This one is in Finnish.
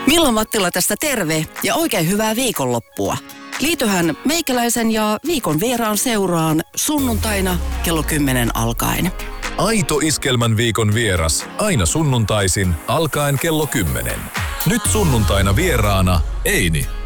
Milla Mattila tästä terve ja oikein hyvää viikonloppua. Liityhän meikäläisen ja viikon vieraan seuraan sunnuntaina kello 10 alkaen. Aito Iskelmän viikon vieras aina sunnuntaisin alkaen kello 10. Nyt sunnuntaina vieraana Eini.